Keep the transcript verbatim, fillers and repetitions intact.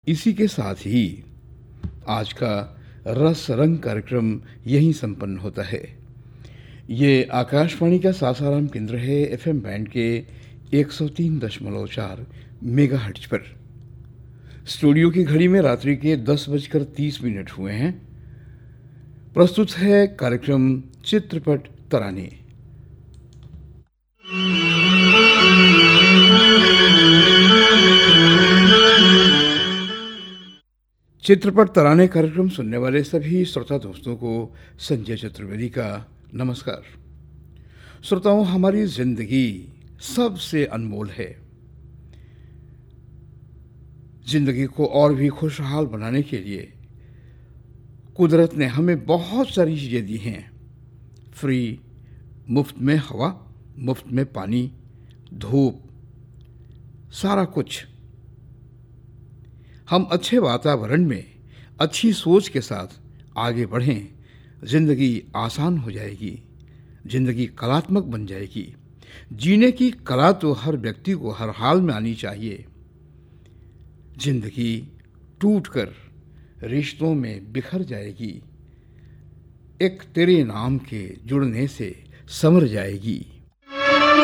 इसी के साथ ही आज का रस रंग कार्यक्रम यहीं संपन्न होता है। ये आकाशवाणी का सासाराम केंद्र है एफएम बैंड के एक सौ तीन दशमलव चार मेगाहर्ट्ज पर। स्टूडियो की घड़ी में रात्रि के दस बजकर तीस मिनट हुए हैं। प्रस्तुत है कार्यक्रम चित्रपट तराने। चित्रपट तराने कार्यक्रम सुनने वाले सभी श्रोता दोस्तों को संजय चतुर्वेदी का नमस्कार। श्रोताओं, हमारी जिंदगी सबसे अनमोल है। जिंदगी को और भी खुशहाल बनाने के लिए कुदरत ने हमें बहुत सारी चीज़ें दी हैं। फ्री, मुफ्त में हवा, मुफ्त में पानी, धूप, सारा कुछ। हम अच्छे वातावरण में अच्छी सोच के साथ आगे बढ़ें, जिंदगी आसान हो जाएगी, जिंदगी कलात्मक बन जाएगी। जीने की कला तो हर व्यक्ति को हर हाल में आनी चाहिए। जिंदगी टूटकर रिश्तों में बिखर जाएगी, एक तेरे नाम के जुड़ने से संवर जाएगी।